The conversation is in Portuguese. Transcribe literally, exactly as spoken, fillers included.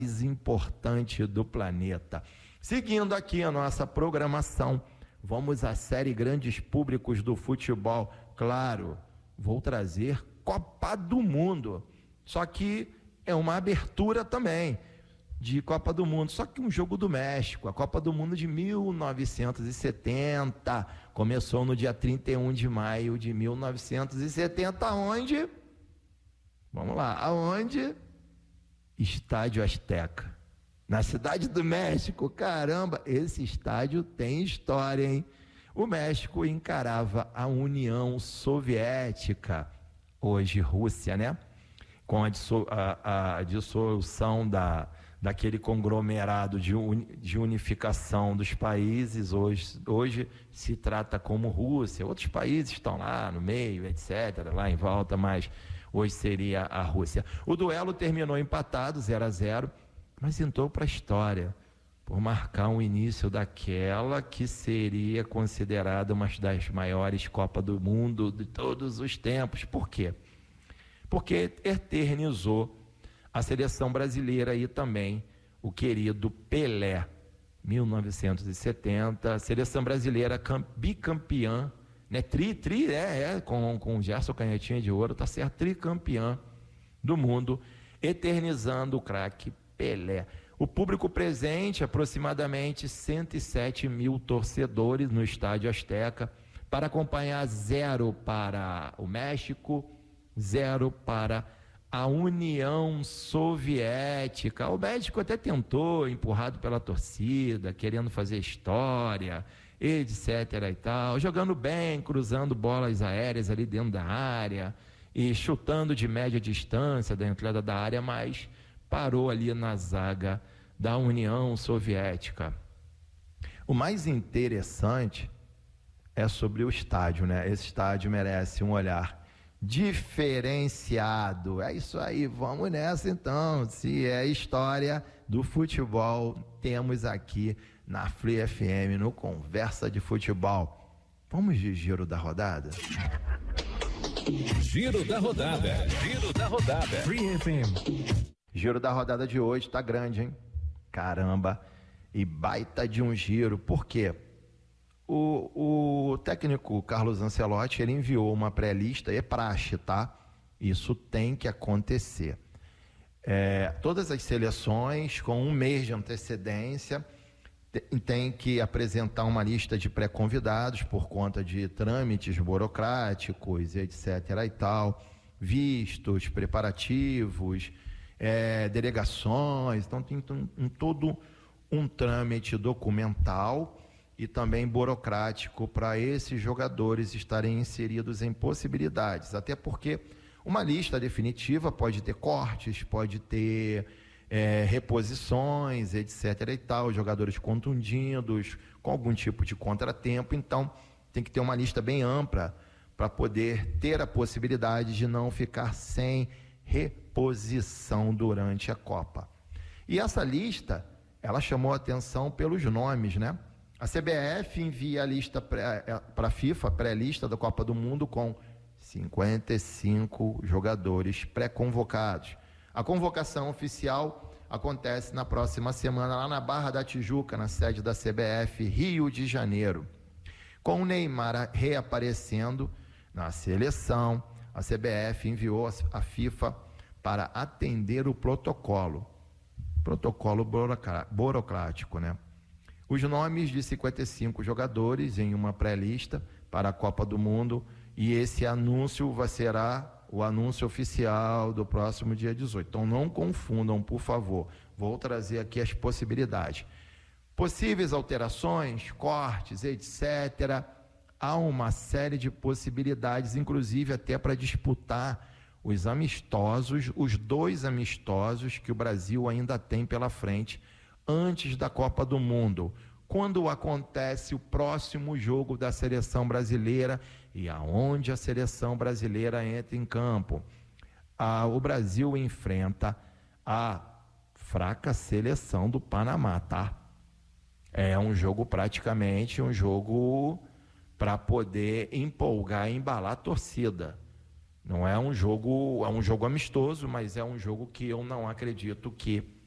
importante do planeta. Seguindo aqui a nossa programação, vamos à série Grandes Públicos do Futebol. Claro, vou trazer Copa do Mundo, só que é uma abertura também de Copa do Mundo, só que um jogo do México, a Copa do Mundo de mil novecentos e setenta, começou no dia trinta e um de maio de mil novecentos e setenta, onde? Vamos lá, aonde? Estádio Azteca, na cidade do México. Caramba, esse estádio tem história, hein? O México encarava a União Soviética, hoje Rússia, né? Com a, dissol, a, a dissolução da, daquele conglomerado de, un, de unificação dos países, hoje, hoje se trata como Rússia. Outros países estão lá no meio, etcétera, lá em volta, mas hoje seria a Rússia. O duelo terminou empatado, zero a zero, mas entrou para a história por marcar o início daquela que seria considerada uma das maiores Copas do Mundo de todos os tempos. Por quê? Porque eternizou a seleção brasileira e também o querido Pelé. mil novecentos e setenta, seleção brasileira bicampeã, né? Tri, tri, é, é com, com Gerson Canhotinha de Ouro, tá certo, tricampeã do mundo, eternizando o craque Pelé. O público presente, aproximadamente cento e sete mil torcedores no Estádio Azteca, para acompanhar zero para o México, zero para a União Soviética. O México até tentou, empurrado pela torcida, querendo fazer história, etcétera e tal, jogando bem, cruzando bolas aéreas ali dentro da área e chutando de média distância da entrada da área, mas parou ali na zaga da União Soviética. O mais interessante é sobre o estádio, né? Esse estádio merece um olhar diferenciado. É isso aí, vamos nessa então. Se é história do futebol, temos aqui na Free F M, no Conversa de Futebol. Vamos de giro da rodada? Giro da rodada, giro da rodada. Free F M. Giro da rodada de hoje tá grande, hein? Caramba, e baita de um giro. Por quê? O, o técnico Carlos Ancelotti, ele enviou uma pré-lista, é praxe, tá? Isso tem que acontecer. É, todas as seleções, com um mês de antecedência, tem que apresentar uma lista de pré-convidados por conta de trâmites burocráticos, etcétera e tal, vistos, preparativos, é, delegações. Então tem um, um, todo um trâmite documental e também burocrático para esses jogadores estarem inseridos em possibilidades, até porque uma lista definitiva pode ter cortes, pode ter é, reposições, etcétera e tal, jogadores contundidos, com algum tipo de contratempo. Então tem que ter uma lista bem ampla para poder ter a possibilidade de não ficar sem reposição durante a Copa. E essa lista, ela chamou a atenção pelos nomes, né? A C B F envia a lista para a FIFA, pré-lista da Copa do Mundo, com cinquenta e cinco jogadores pré-convocados. A convocação oficial acontece na próxima semana, lá na Barra da Tijuca, na sede da C B F, Rio de Janeiro. Com o Neymar reaparecendo na seleção, a C B F enviou a FIFA para atender o protocolo. Protocolo burocrático, né? Os nomes de cinquenta e cinco jogadores em uma pré-lista para a Copa do Mundo, e esse anúncio vai será o anúncio oficial do próximo dia dezoito. Então não confundam, por favor. Vou trazer aqui as possibilidades. Possíveis alterações, cortes, etcétera. Há uma série de possibilidades, inclusive até para disputar os amistosos, os dois amistosos que o Brasil ainda tem pela frente antes da Copa do Mundo. Quando acontece o próximo jogo da seleção brasileira e aonde a seleção brasileira entra em campo? Ah, o Brasil enfrenta a fraca seleção do Panamá, tá? É um jogo praticamente um jogo para poder empolgar e embalar a torcida. Não é um jogo, é um jogo amistoso, mas é um jogo que eu não acredito que